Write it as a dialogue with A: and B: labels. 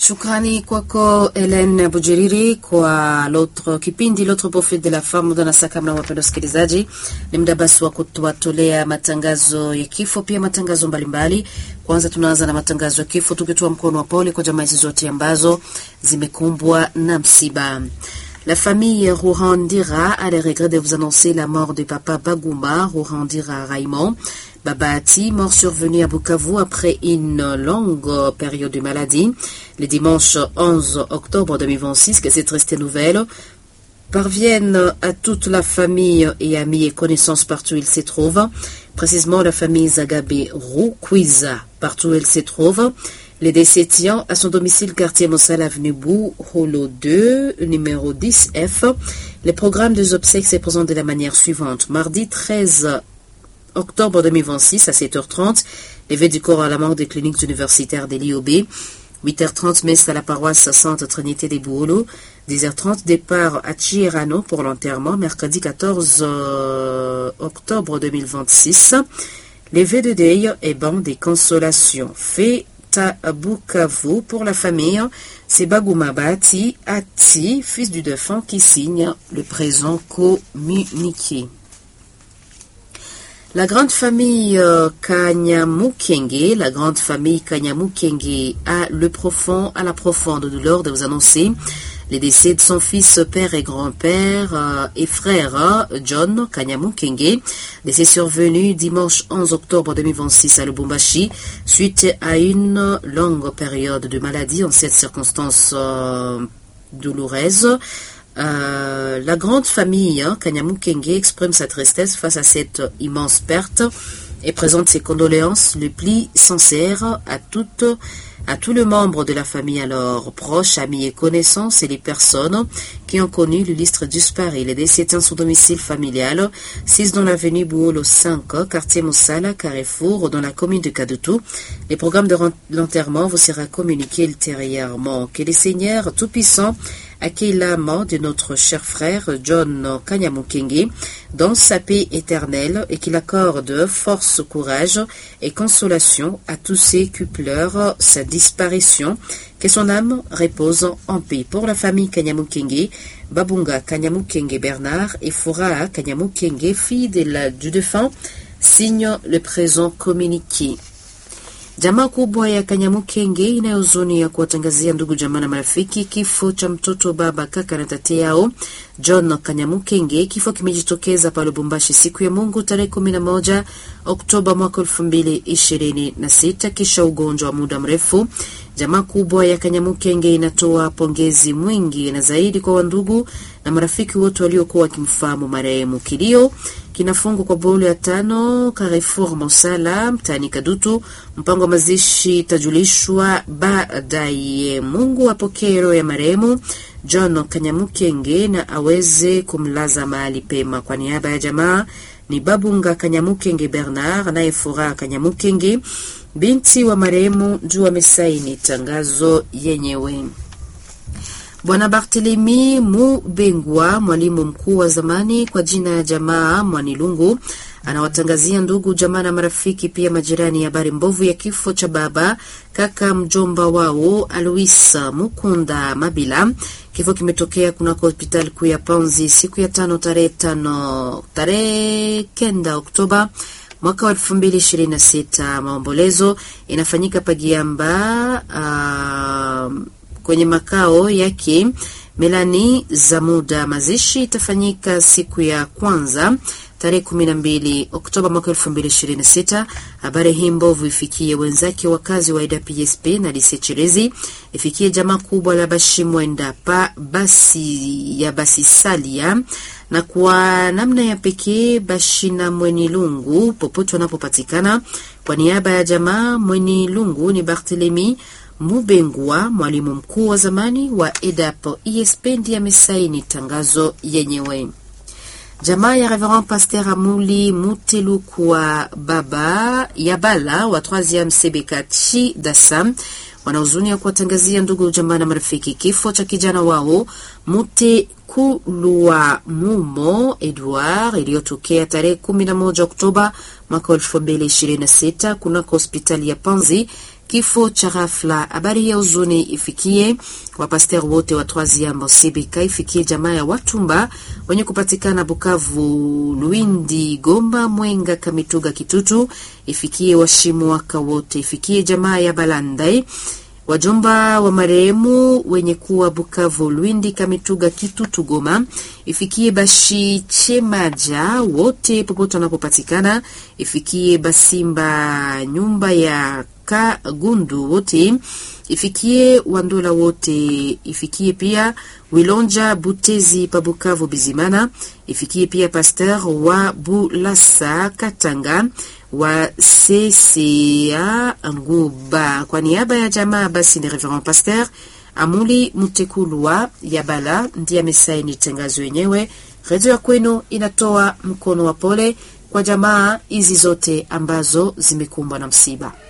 A: Shukrani kwako Hélène Bujiriri kwa kipindi l'autre profil de la femme dans saka mna wapenda sikilizaji. Ni muda basi wa kutuwatolea matangazo ya kifo pia matangazo mbalimbali. Kwanza tunaanza na matangazo ya kifo tukitoa mkono wa pole kwa jamaa zote ambazo zimekumbwa na msiba. La famille Rouhandira a le regret de vous annoncer la mort de papa Bagouma Rouhandira Raymond Babati, mort survenu à Bukavu après une longue période de maladie. Le dimanche 11 octobre 2026, que cette triste nouvelle parviennent à toute la famille et amis et connaissances partout où ils se trouvent. Précisément la famille Zagabé Roukwiza, partout où elle se trouve. Les décès tient à son domicile quartier Mossal avenue Bou, Holo 2, numéro 10F. Le programme des obsèques se présente de la manière suivante. Mardi 13 octobre 2026 à 7h30, levé du corps à la mort des cliniques universitaires de l'IOB. 8h30, messe à la paroisse Sainte Trinité des Bouolo. 10h30, départ à Chirano pour l'enterrement. Mercredi 14 octobre 2026, levé de deuil et banc des consolations. Fait à Bukavu pour la famille. C'est Bagouma Bati Ati, fils du défunt, qui signe le présent communiqué. La grande famille Kanyamukenge, a la profonde douleur de vous annoncer les décès de son fils, père et grand-père et frère John Kanyamukenge, décès survenu dimanche 11 octobre 2026 à Lubumbashi, suite à une longue période de maladie. En cette circonstance douloureuse, la grande famille Kanyamukenge exprime sa tristesse face à cette immense perte et présente ses condoléances les plus sincères à tous les membres de la famille, alors proches, amis et connaissances, et les personnes qui ont connu l'illustre disparu. Les décès tient son domicile familial, 6 dans l'avenue Bouolo 5, quartier Moussala, Carrefour, dans la commune de Kadutu. Les programmes de l'enterrement vous sera communiqué ultérieurement. Que les seigneurs tout-puissants accueille la mort de notre cher frère John Kanyamukenge dans sa paix éternelle et qu'il accorde force, courage et consolation à tous ceux qui pleurent sa disparition. Que son âme repose en paix. Pour la famille Kanyamukenge, Babunga Kanyamukenge Bernard et Fura Kanyamukenge, fille du défunt, signe le présent communiqué. Jamaa kubwa ya Kanyamukenge ina huzuni ya kuwatangazia ndugu jamaa na marafiki kifo cha mtoto baba kaka na tate yao John Kanyamukenge. Kifo kimejitokeza pale Lubumbashi siku ya Mungu tarehe 11 Oktoba mwaka 2026 kisha ugonjwa wa muda mrefu. Jamaa kubwa ya Kanyamukenge inatoa pongezi mwingi na zaidi kwa wandugu na marafiki wote waliokuwa wakimfahamu marehemu. Kilio kinafungwa kwa bolo ya 5 Carrefour Mosala mtani Kadutu. Mpango wa mazishi tajulishwa baadaye. Mungu apokee roho ya marehemu John Kanyamukenge na aweze kumlaza mahali pema. Kwa niaba ya jamaa ni Babunga Kanyamukenge Bernard na Fura Kanyamukenge binti wa marehemu juu amesaini tangazo yenyewe. Bwana Barthelemy Mubengwa, mwalimu mkuu wa zamani kwa jina ya jamaa Mwanilungu, anawatangazia ndugu jamaa na marafiki pia majirani habari mbovu ya kifo cha baba kaka mjomba wao Aloisa Mukunda Mabila. Kifo kimetokea kunako hospitali kuu ya Panzi siku ya 5 tarehe 9 Oktoba mwaka wa 2026. Maombolezo inafanyika Pagiamba kwenye makao yake Melani za muda. Mazishi itafanyika siku ya kwanza tarehe 12 Oktoba mwaka 2026. Habari hii mbovu ifikie wenzake wakazi wa IDPSP na Lisechelezi, ifikie jamaa kubwa la Bashimwenda pa basi Salia na kwa namna ya pekee Bashina Mwenilungu popote wanapopatikana. Kwa niaba ya jamaa Mwenilungu ni Barthelemy Mubengwa, mwalimu mkuu wa zamani wa EDAP ISP, ndiye amesaini tangazo yenyewe. Jamaa ya Reverend Pasteur Amuli Muteluku wa baba Yabala wa 3e CBK Chi Dasam wanahuzunia kuwatangazia ndugu jamaa na marafiki kifo cha kijana wao Mutekulua Mumo Edward iliyotokea tarehe 11 Oktoba mwaka 2026 kunako hospitali ya Panzi kifo cha ghafla. Habari ya huzuni ifikie wapasteri wote wa Troisième CBK, ifikie jamaa ya Watumba wenye kupatikana Bukavu, Luindi, Gomba, Mwenga, Kamituga, Kitutu, ifikie washimu waka wote, ifikie jamaa ya Balandai, wajomba wa marehemu wenye kuwa Bukavu, Luindi, Kamituga, Kitutu, Goma, ifikie Bashi Chemaja wote popote wanapopatikana, ifikie Basimba nyumba ya Kagundu wote, ifikie Wandola wote, ifikie pia Wilonja Butezi pa Bukavu Bizimana, ifikie pia pasteur wa Bulasa Katanga wa CCA Nguba. Kwa niaba ya jamaa basi ni Reverend Pasteur Amuli Mutekulwa Yabala ndiye amesaini tangazo yenyewe. Radio ya kwenu inatoa mkono wa pole kwa jamaa hizi zote ambazo zimekumbwa na msiba.